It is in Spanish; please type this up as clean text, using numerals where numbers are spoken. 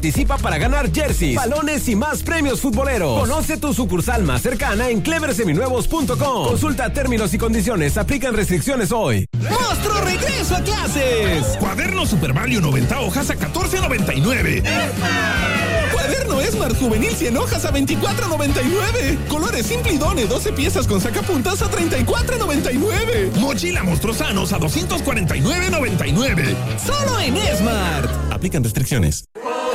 Participa para ganar jerseys, balones y más premios futboleros. Conoce tu sucursal más cercana en cleverseminuevos.com. Consulta términos y condiciones. Aplican restricciones hoy. ¡Monstruo regreso a clases! Cuaderno Super Value 90 hojas a $14.99. Cuaderno Smart Juvenil 100 hojas a $24.99. Colores Simplidone 12 piezas con sacapuntas a $34.99. Mochila Monstruosanos a $249.99. Solo en Smart. Aplican restricciones.